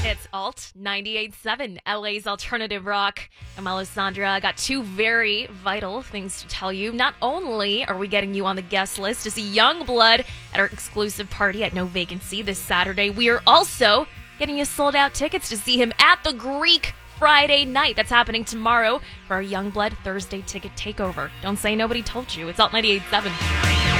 It's Alt 98.7, LA's alternative rock. I'm Alessandra. Got two very vital things to tell you. Not only are we getting you on the guest list to see Youngblood at our exclusive party at No Vacancy this Saturday, we are also getting you sold-out tickets to see him at the Greek Friday night. That's happening tomorrow for our Youngblood Thursday ticket takeover. Don't say nobody told you. It's Alt 98.7.